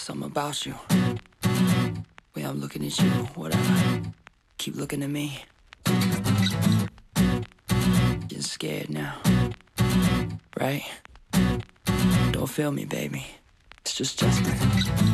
Something about you. Way I'm looking at you, whatever. Keep looking at me. Getting scared now. Right? Don't feel me, baby. It's just Justin.